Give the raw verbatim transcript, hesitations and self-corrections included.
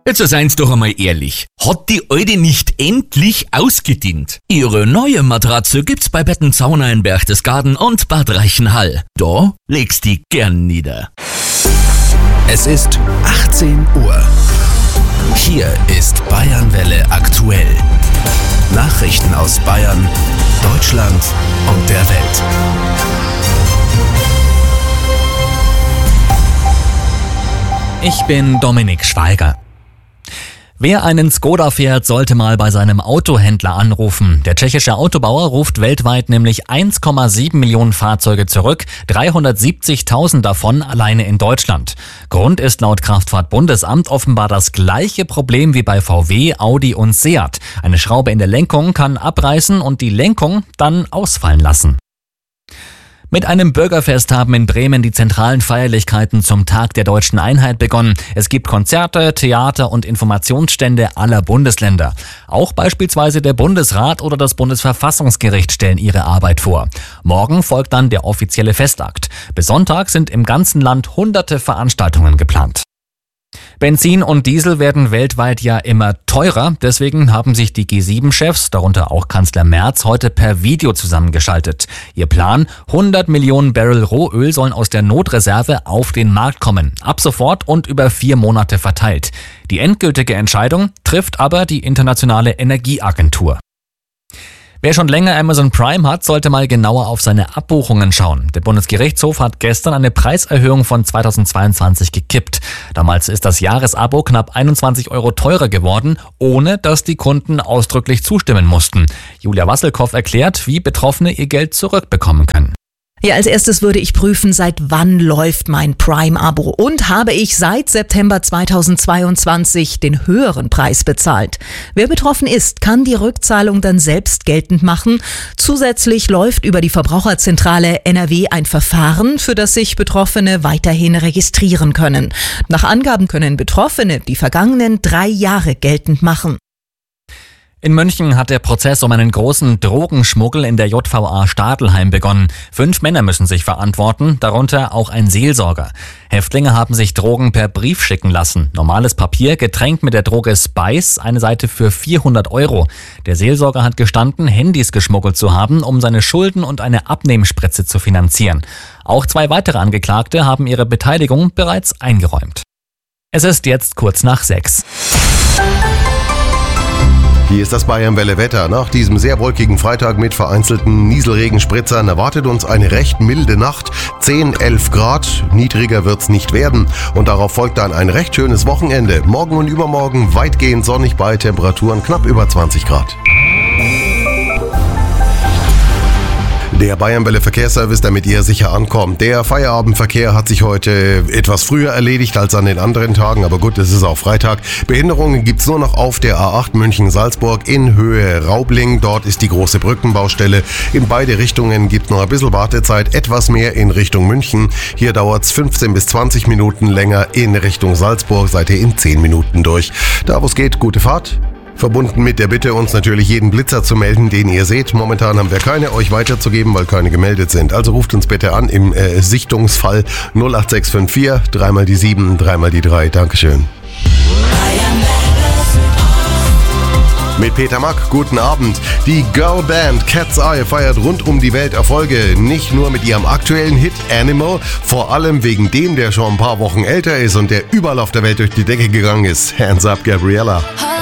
Jetzt seien's doch einmal ehrlich. Hat die Alte nicht endlich ausgedient? Ihre neue Matratze gibt's bei Bettenzauner in Berchtesgaden und Bad Reichenhall. Da legst die gern nieder. Es ist achtzehn Uhr. Hier ist Bayernwelle aktuell. Nachrichten aus Bayern, Deutschland und der Welt. Ich bin Dominik Schweiger. Wer einen Skoda fährt, sollte mal bei seinem Autohändler anrufen. Der tschechische Autobauer ruft weltweit nämlich eins Komma sieben Millionen Fahrzeuge zurück, dreihundertsiebzigtausend davon alleine in Deutschland. Grund ist laut Kraftfahrtbundesamt offenbar das gleiche Problem wie bei V W, Audi und Seat. Eine Schraube in der Lenkung kann abreißen und die Lenkung dann ausfallen lassen. Mit einem Bürgerfest haben in Bremen die zentralen Feierlichkeiten zum Tag der Deutschen Einheit begonnen. Es gibt Konzerte, Theater und Informationsstände aller Bundesländer. Auch beispielsweise der Bundesrat oder das Bundesverfassungsgericht stellen ihre Arbeit vor. Morgen folgt dann der offizielle Festakt. Bis Sonntag sind im ganzen Land hunderte Veranstaltungen geplant. Benzin und Diesel werden weltweit ja immer teurer. Deswegen haben sich die G sieben Chefs, darunter auch Kanzler Merz, heute per Video zusammengeschaltet. Ihr Plan: hundert Millionen Barrel Rohöl sollen aus der Notreserve auf den Markt kommen. Ab sofort und über vier Monate verteilt. Die endgültige Entscheidung trifft aber die Internationale Energieagentur. Wer schon länger Amazon Prime hat, sollte mal genauer auf seine Abbuchungen schauen. Der Bundesgerichtshof hat gestern eine Preiserhöhung von zweitausendzweiundzwanzig gekippt. Damals ist das Jahresabo knapp einundzwanzig Euro teurer geworden, ohne dass die Kunden ausdrücklich zustimmen mussten. Julia Wasselkow erklärt, wie Betroffene ihr Geld zurückbekommen können. Ja, als erstes würde ich prüfen, seit wann läuft mein Prime-Abo und habe ich seit September zweitausendzweiundzwanzig den höheren Preis bezahlt. Wer betroffen ist, kann die Rückzahlung dann selbst geltend machen. Zusätzlich läuft über die Verbraucherzentrale N R W ein Verfahren, für das sich Betroffene weiterhin registrieren können. Nach Angaben können Betroffene die vergangenen drei Jahre geltend machen. In München hat der Prozess um einen großen Drogenschmuggel in der J V A Stadelheim begonnen. Fünf Männer müssen sich verantworten, darunter auch ein Seelsorger. Häftlinge haben sich Drogen per Brief schicken lassen. Normales Papier, getränkt mit der Droge Spice, eine Seite für vierhundert Euro. Der Seelsorger hat gestanden, Handys geschmuggelt zu haben, um seine Schulden und eine Abnehmspritze zu finanzieren. Auch zwei weitere Angeklagte haben ihre Beteiligung bereits eingeräumt. Es ist jetzt kurz nach sechs. Hier ist das Bayernwelle-Wetter. Nach diesem sehr wolkigen Freitag mit vereinzelten Nieselregenspritzern erwartet uns eine recht milde Nacht. zehn, elf Grad, niedriger wird's nicht werden. Und darauf folgt dann ein recht schönes Wochenende. Morgen und übermorgen weitgehend sonnig bei Temperaturen knapp über zwanzig Grad. Der Bayernwelle-Verkehrsservice, damit ihr sicher ankommt. Der Feierabendverkehr hat sich heute etwas früher erledigt als an den anderen Tagen, aber gut, es ist auch Freitag. Behinderungen gibt's nur noch auf der A acht München-Salzburg in Höhe Raubling. Dort ist die große Brückenbaustelle. In beide Richtungen gibt's noch ein bisschen Wartezeit, etwas mehr in Richtung München. Hier dauert's fünfzehn bis zwanzig Minuten länger in Richtung Salzburg. Seid ihr in zehn Minuten durch. Da wo es geht, gute Fahrt. Verbunden mit der Bitte, uns natürlich jeden Blitzer zu melden, den ihr seht. Momentan haben wir keine, euch weiterzugeben, weil keine gemeldet sind. Also ruft uns bitte an im äh, Sichtungsfall null acht sechs fünf vier, dreimal die sieben, dreimal die drei. Dankeschön. Mit Peter Mack, guten Abend. Die Girlband Cat's Eye feiert rund um die Welt Erfolge. Nicht nur mit ihrem aktuellen Hit Animal, vor allem wegen dem, der schon ein paar Wochen älter ist und der überall auf der Welt durch die Decke gegangen ist. Hands up, Gabriella.